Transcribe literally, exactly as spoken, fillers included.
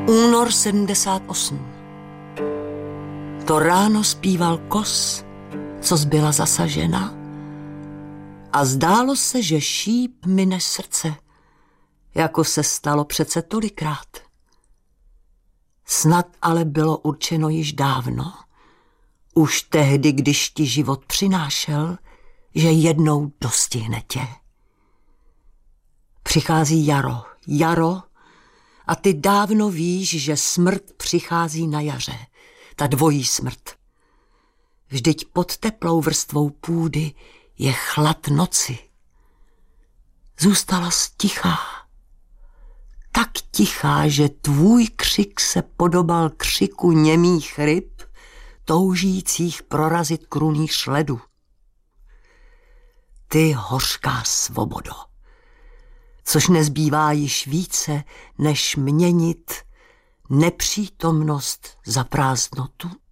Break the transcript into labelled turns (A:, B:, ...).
A: Únor sedmdesát osm. To ráno zpíval kos, co zbyla zasažena, a zdálo se, že šíp mine srdce, jako se stalo přece tolikrát. Snad ale bylo určeno již dávno, už tehdy, když ti život přinášel, že jednou dostihne tě. Přichází jaro, jaro, a ty dávno víš, že smrt přichází na jaře, ta dvojí smrt. Vždyť pod teplou vrstvou půdy je chlad noci. Zůstala tichá, tak tichá, že tvůj křik se podobal křiku němých ryb, toužících prorazit krunýř ledu. Ty hořká svobodo, což nezbývá již více, než měnit nepřítomnost za prázdnotu.